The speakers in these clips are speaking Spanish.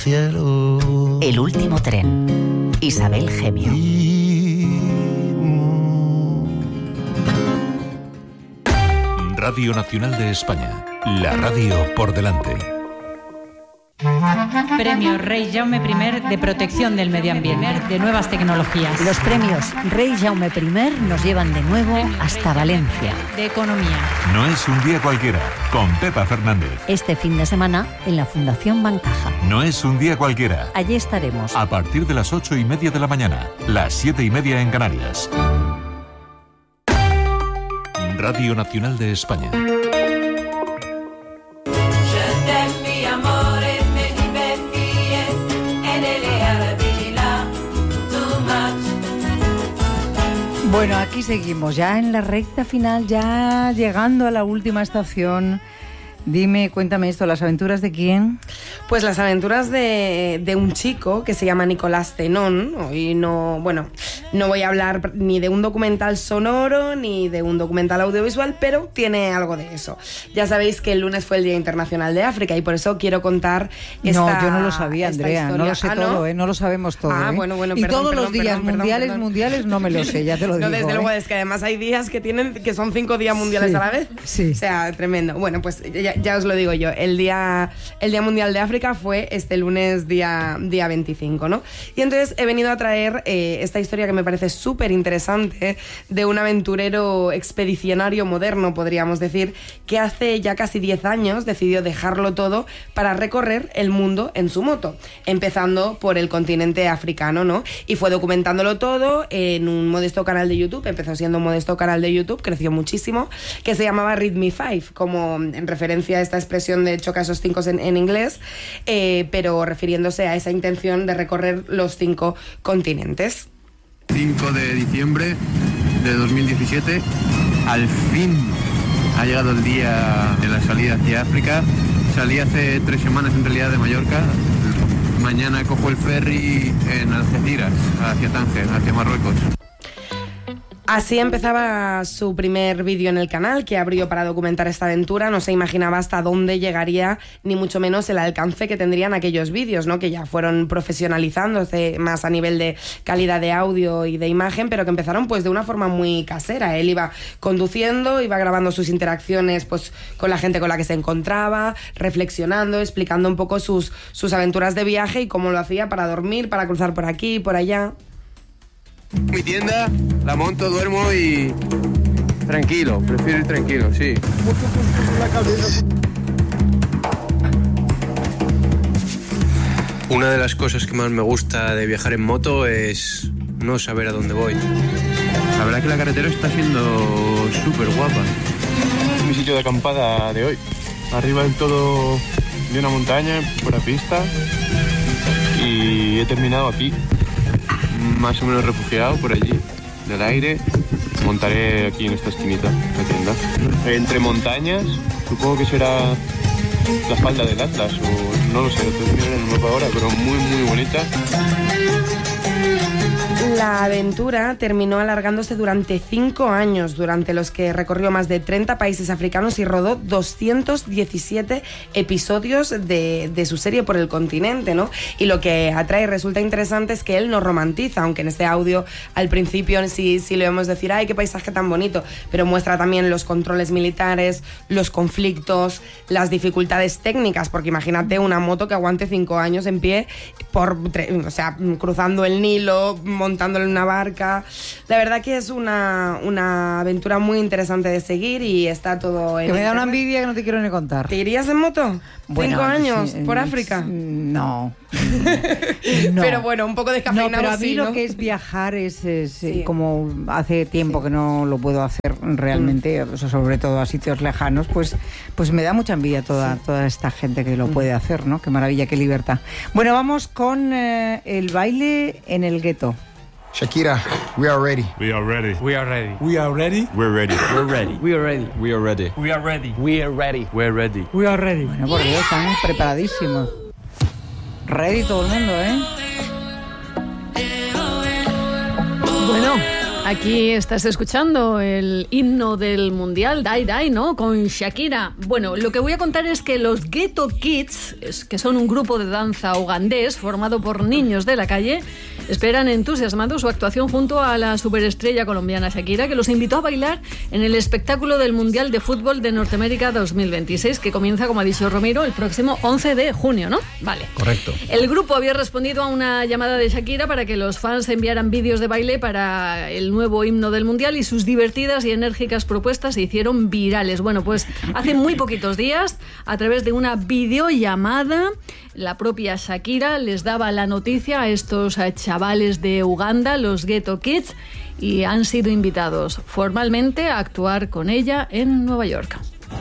Cielo. El último tren. Isabel Gemio. Radio Nacional de España. La radio por delante. Premio Rey Jaume I de Protección del Medio Ambiente, de Nuevas Tecnologías. Los premios Rey Jaume I nos llevan de nuevo hasta Valencia. De Economía. No es un día cualquiera, con Pepa Fernández. Este fin de semana en la Fundación Bancaja. No es un día cualquiera. Allí estaremos. A partir de las 8:30 de la mañana, las 7:30 en Canarias. Radio Nacional de España. Bueno, aquí seguimos, ya en la recta final, ya llegando a la última estación. Dime, cuéntame esto, ¿las aventuras de quién? Pues las aventuras de un chico que se llama Nicolás Zenón. Hoy no voy a hablar ni de un documental sonoro ni de un documental audiovisual, pero tiene algo de eso. Ya sabéis que el lunes fue el Día Internacional de África y por eso quiero contar esta No, yo no lo sabía, Andrea, historia. no lo sé todo, no lo sabemos todo. Bueno, y perdón, todos los días perdón. mundiales no me lo sé, ya te lo digo. No, desde luego, es que además hay días que son 5 días mundiales a la vez. Sí. O sea, tremendo. Bueno, pues ya os lo digo yo, el Día Mundial de África fue este lunes día 25, ¿no? Y entonces he venido a traer esta historia que me parece súper interesante de un aventurero expedicionario moderno, podríamos decir, que hace ya casi 10 años decidió dejarlo todo para recorrer el mundo en su moto, empezando por el continente africano, ¿no? Y fue documentándolo todo en un modesto canal de YouTube, empezó siendo un modesto canal de YouTube, creció muchísimo, que se llamaba Read Me 5, como en referencia a esta expresión de choca esos 5 en inglés, pero refiriéndose a esa intención de recorrer los 5 continentes. 5 de diciembre de 2017, al fin ha llegado el día de la salida hacia África. Salí hace 3 semanas en realidad de Mallorca. Mañana cojo el ferry en Algeciras, hacia Tánger, hacia Marruecos. Así empezaba su primer vídeo en el canal, que abrió para documentar esta aventura. No se imaginaba hasta dónde llegaría, ni mucho menos el alcance que tendrían aquellos vídeos, ¿no? Que ya fueron profesionalizándose más a nivel de calidad de audio y de imagen, pero que empezaron pues de una forma muy casera. Él iba conduciendo, iba grabando sus interacciones pues con la gente con la que se encontraba, reflexionando, explicando un poco sus aventuras de viaje y cómo lo hacía para dormir, para cruzar por aquí y por allá. Mi tienda, la monto, duermo y tranquilo, prefiero ir tranquilo, sí. Una de las cosas que más me gusta de viajar en moto es no saber a dónde voy. La verdad que la carretera está siendo súper guapa. Es mi sitio de acampada de hoy. Arriba del todo de una montaña, por la pista, y he terminado aquí. Más o menos refugiado por allí, del aire. Montaré aquí en esta esquinita la tienda. Entre montañas, supongo que será la falda del Atlas, o no lo sé, lo tengo que mirar en el mapa ahora, pero muy muy bonita. La aventura terminó alargándose durante 5 años, durante los que recorrió más de 30 países africanos y rodó 217 episodios de su serie por el continente, ¿no? Y lo que atrae y resulta interesante es que él no romantiza, aunque en este audio al principio sí le vemos decir ¡ay, qué paisaje tan bonito! Pero muestra también los controles militares, los conflictos, las dificultades técnicas, porque imagínate una moto que aguante 5 años en pie, cruzando el Nilo, montándole en una barca. La verdad que es una aventura muy interesante de seguir y está todo en... Que me da una envidia que no te quiero ni contar. ¿Te irías en moto? Bueno, 5 años por África. No. Pero bueno, un poco descafeinado. No, pero a mí sí, lo ¿no? que es viajar es Sí. como hace tiempo que no lo puedo hacer realmente, o sea, sobre todo a sitios lejanos, pues me da mucha envidia toda esta gente que lo puede hacer, ¿no? Qué maravilla, qué libertad. Bueno, vamos con el baile en el gueto. Shakira, we are ready. We are ready. We are ready. We are ready. We're ready. We're ready. We are ready. We are ready. We are ready. We are ready. We're ready. We are ready. Bueno, por Dios, están preparadísimos. Ready todo el mundo, ¿eh? Bueno, Aquí estás escuchando el himno del Mundial, Dai Dai, ¿no? Con Shakira. Bueno, lo que voy a contar es que los Ghetto Kids, que son un grupo de danza ugandés formado por niños de la calle, esperan entusiasmados su actuación junto a la superestrella colombiana Shakira, que los invitó a bailar en el espectáculo del Mundial de Fútbol de Norteamérica 2026, que comienza, como ha dicho Ramiro, el próximo 11 de junio, ¿no? Vale. Correcto. El grupo había respondido a una llamada de Shakira para que los fans enviaran vídeos de baile para el nuevo himno del Mundial, y sus divertidas y enérgicas propuestas se hicieron virales. Bueno, pues hace muy poquitos días, a través de una videollamada, la propia Shakira les daba la noticia a estos chavales de Uganda, los Ghetto Kids, y han sido invitados formalmente a actuar con ella en Nueva York.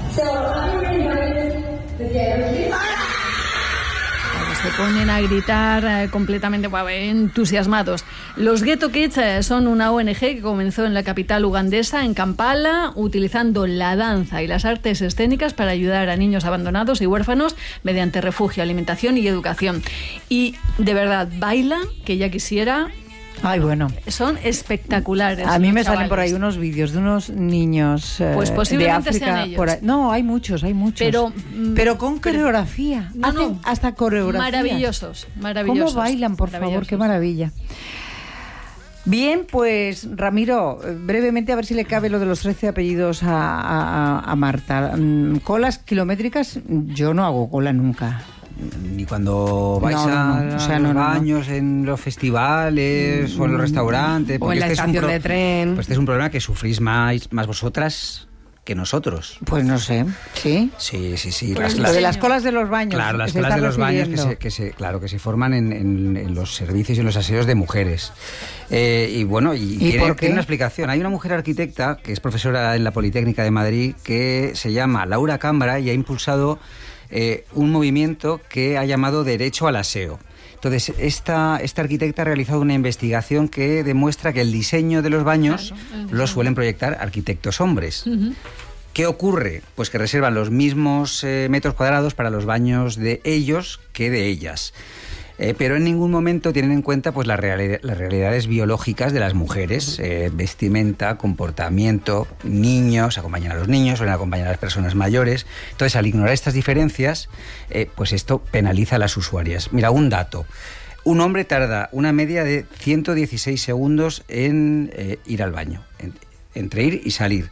Se ponen a gritar completamente entusiasmados. Los Ghetto Kids son una ONG que comenzó en la capital ugandesa, en Kampala, utilizando la danza y las artes escénicas para ayudar a niños abandonados y huérfanos mediante refugio, alimentación y educación. Y de verdad, bailan, que ya quisiera. Ay, bueno. Son espectaculares. A mí me chavales. salen por ahí unos vídeos de unos niños pues posiblemente de África. sean ellos. No, hay muchos. Pero con coreografía. Hacen hasta coreografía. Maravillosos. ¿Cómo bailan, por favor? Qué maravilla. Bien, pues Ramiro, brevemente a ver si le cabe lo de los 13 apellidos a Marta. Colas kilométricas, yo no hago cola nunca. Ni cuando vais a los baños, en los festivales o en los restaurantes. O en la estación de tren. Pues este es un problema que sufrís más vosotras que nosotros. Pues no sé, ¿sí? Sí. Lo de las colas de los baños. Claro, las colas de los baños que se forman en los servicios y en los aseos de mujeres. Y tiene una explicación. Hay una mujer arquitecta que es profesora en la Politécnica de Madrid que se llama Laura Cambra y ha impulsado un movimiento que ha llamado Derecho al Aseo. Entonces, esta arquitecta ha realizado una investigación que demuestra que el diseño de los baños lo suelen proyectar arquitectos hombres. Uh-huh. ¿Qué ocurre? Pues que reservan los mismos metros cuadrados para los baños de ellos que de ellas. Pero en ningún momento tienen en cuenta pues las realidades biológicas de las mujeres, vestimenta, comportamiento, niños, acompañan a los niños, suelen acompañar a las personas mayores. Entonces, al ignorar estas diferencias, pues esto penaliza a las usuarias. Mira, un dato. Un hombre tarda una media de 116 segundos en ir al baño, entre ir y salir.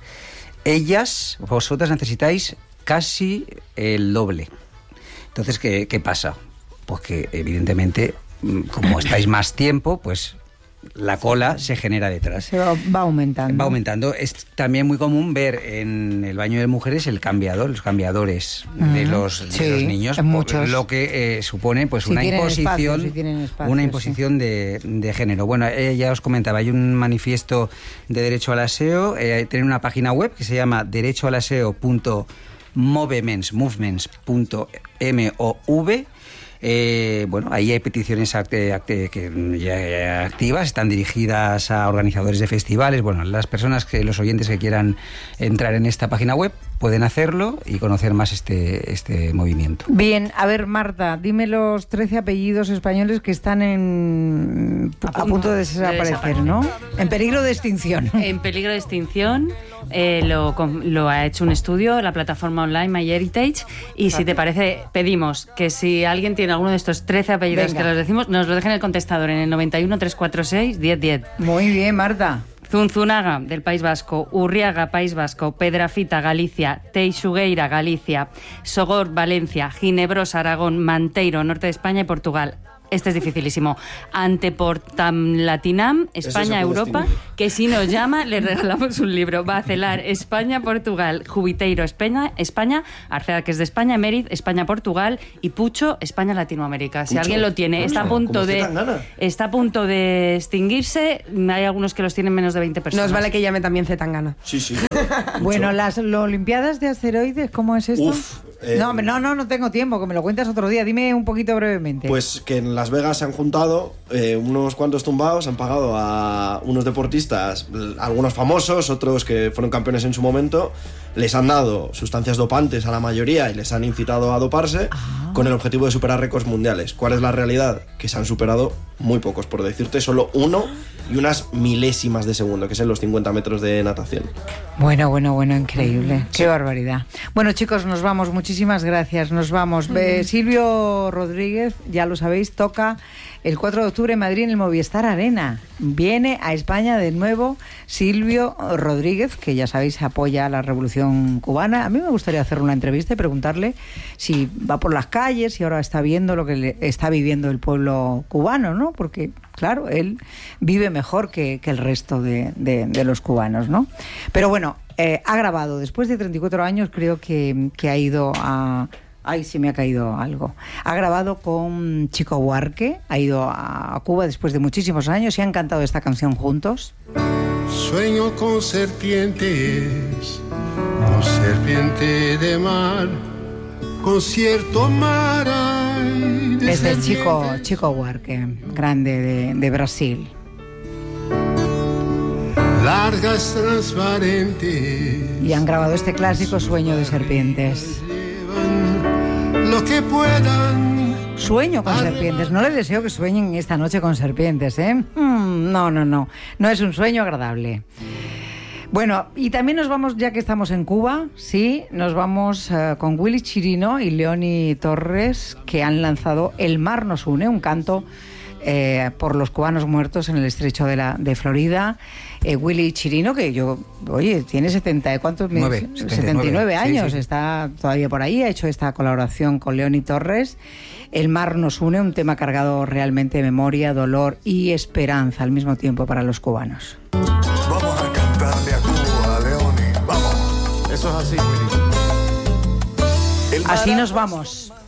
Vosotras necesitáis casi el doble. Entonces, ¿qué pasa? Pues que evidentemente, como estáis más tiempo, pues la cola se genera detrás. Se va aumentando. Va aumentando. Es también muy común ver en el baño de mujeres los cambiadores de los niños, muchos. Lo que supone pues una imposición, una imposición de género. Bueno, ya os comentaba, hay un manifiesto de derecho al aseo, tiene una página web que se llama derechoalaseo.movements.mov. Ahí hay peticiones ya activas, están dirigidas a organizadores de festivales. Bueno, los oyentes que quieran entrar en esta página web pueden hacerlo y conocer más este movimiento. Bien, a ver, Marta, dime los 13 apellidos españoles que están a punto de desaparecer, ¿no? En peligro de extinción. En peligro de extinción. Lo ha hecho un estudio, la plataforma online MyHeritage, y si te parece, pedimos que si alguien tiene alguno de estos 13 apellidos que los decimos, nos lo dejen en el contestador en el 91 346 1010. Muy bien, Marta. Zunzunaga, del País Vasco; Urriaga, País Vasco; Pedrafita, Galicia; Teixugueira, Galicia; Sogor, Valencia; Ginebrosa, Aragón; Manteiro, norte de España y Portugal. Este es dificilísimo. Anteportam Latinam, España, Europa, que si nos llama le regalamos un libro. Bacelar, España, Portugal; Jubiteiro, España; Arceda, que es de España; Mériz, España, Portugal; y Pucho, España, Latinoamérica. Si alguien lo tiene, está a punto de extinguirse. Hay algunos que los tienen menos de 20 personas. Nos vale que llame también Zetangana. Sí. Bueno, las Olimpiadas de asteroides, ¿cómo es esto? No tengo tiempo, que me lo cuentas otro día. Dime un poquito brevemente. Pues que en Las Vegas se han juntado unos cuantos tumbados, han pagado a unos deportistas, algunos famosos, otros que fueron campeones en su momento, les han dado sustancias dopantes a la mayoría y les han incitado a doparse con el objetivo de superar récords mundiales. ¿Cuál es la realidad? que se han superado muy pocos, por decirte solo uno y unas milésimas de segundo, que es en los 50 metros de natación. Bueno, increíble. Qué barbaridad. Bueno, chicos, nos vamos. Muchísimas gracias. Nos vamos. Silvio Rodríguez, ya lo sabéis, toca el 4 de octubre en Madrid en el Movistar Arena. Viene a España de nuevo Silvio Rodríguez, que ya sabéis apoya a la Revolución Cubana. A mí me gustaría hacer una entrevista y preguntarle si va por las calles, si ahora está viendo lo que está viviendo el pueblo cubano, ¿no? Porque, claro, él vive mejor que el resto de los cubanos, ¿no? Pero bueno, ha grabado, después de 34 años, creo que ha ido a... Ay, sí me ha caído algo. Ha grabado con Chico Buarque, ha ido a Cuba después de muchísimos años y han cantado esta canción juntos. Sueño con serpientes, con serpiente de mar, con cierto mar. Es del Chico Buarque, grande de Brasil. Largas, transparentes. Y han grabado este clásico Sueño de serpientes. Lo que puedan. Sueño con serpientes. No les deseo que sueñen esta noche con serpientes, ¿eh? No. No es un sueño agradable. Bueno, y también nos vamos, ya que estamos en Cuba, sí, nos vamos con Willy Chirino y Leoni Torres, que han lanzado El mar nos une, un canto por los cubanos muertos en el estrecho de Florida. Willy Chirino, que tiene 79 años, sí. Está todavía por ahí, ha hecho esta colaboración con Leoni Torres. El mar nos une, un tema cargado realmente de memoria, dolor y esperanza al mismo tiempo para los cubanos. Vamos a cantarle a Cuba, Leoni, vamos. Eso es así, Willy. Así nos vamos.